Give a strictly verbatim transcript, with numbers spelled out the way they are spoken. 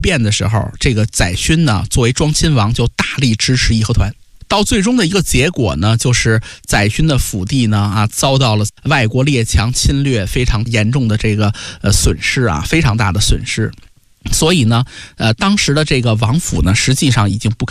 变的时候，这个载勋呢作为庄亲王就大力支持义和团。到最终的一个结果呢，就是载勋的府地呢啊遭到了外国列强侵略，非常严重的这个呃损失啊，非常大的损失。所以呢，呃，当时的这个王府呢，实际上已经不堪